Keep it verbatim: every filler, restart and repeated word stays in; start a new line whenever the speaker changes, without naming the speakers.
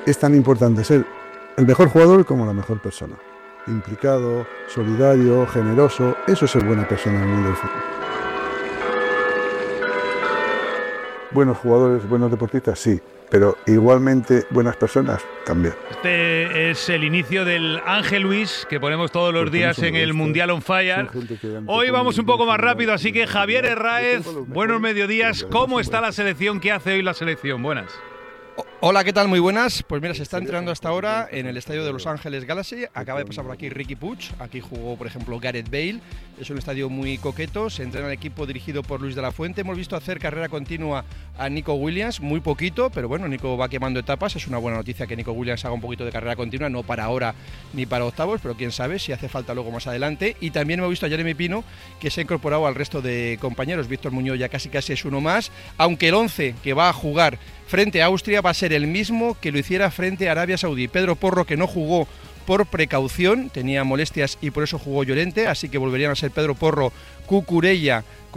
es tan importante ser el mejor jugador como la mejor persona. Implicado, solidario, generoso, eso es ser buena persona en el mundo del fútbol. Buenos jugadores, buenos deportistas, sí, pero igualmente buenas personas también.
Este es el inicio del Ángel Luis, que ponemos todos los días en el Mundial on Fire. Hoy vamos un poco más rápido, así que Javier Herráez, buenos mediodías. ¿Cómo está la selección? ¿Qué hace hoy la selección? Buenas.
Hola, ¿qué tal? Muy buenas. Pues mira, se está entrenando hasta ahora en el estadio de Los Ángeles Galaxy. Acaba de pasar por aquí Riqui Puig. Aquí jugó, por ejemplo, Gareth Bale. Es un estadio muy coqueto. Se entrena el equipo dirigido por Luis de la Fuente. Hemos visto hacer carrera continua a Nico Williams, muy poquito, pero bueno, Nico va quemando etapas. Es una buena noticia que Nico Williams haga un poquito de carrera continua, no para ahora ni para octavos, pero quién sabe si hace falta luego más adelante. Y también hemos visto a Jeremy Pino, que se ha incorporado al resto de compañeros. Víctor Muñoz ya casi casi es uno más, aunque el once que va a jugar frente a Austria va a ser el mismo que lo hiciera frente a Arabia Saudí. Pedro Porro, que no jugó por precaución, tenía molestias y por eso jugó Llorente, así que volverían a ser Pedro Porro, Cucurella,